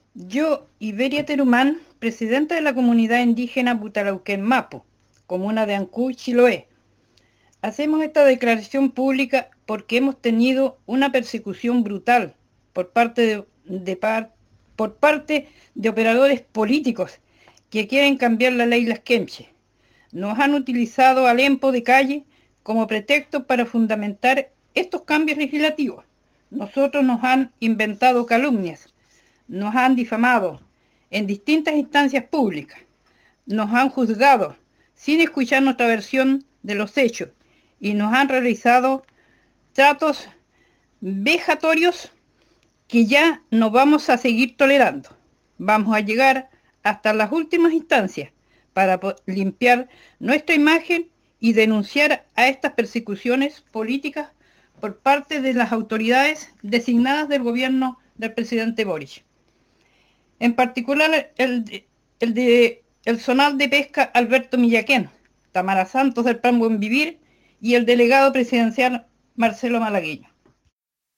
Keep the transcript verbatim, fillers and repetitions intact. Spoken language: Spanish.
Yo, Iberia Terumán, presidenta de la comunidad indígena Butarauquén Mapu, comuna de Ancú, Chiloé, hacemos esta declaración pública porque hemos tenido una persecución brutal por parte de, de par, por parte de operadores políticos que quieren cambiar la ley Las Quemche. Nos han utilizado al EMPO de calle como pretexto para fundamentar estos cambios legislativos. Nosotros nos han inventado calumnias, nos han difamado en distintas instancias públicas, nos han juzgado sin escuchar nuestra versión de los hechos y nos han realizado tratos vejatorios que ya no vamos a seguir tolerando. Vamos a llegar hasta las últimas instancias para limpiar nuestra imagen y denunciar a estas persecuciones políticas por parte de las autoridades designadas del gobierno del presidente Boric. En particular, el de, el de el zonal de pesca Alberto Millaquén, Tamara Santos del Plan Buen Vivir y el delegado presidencial Marcelo Malagueño.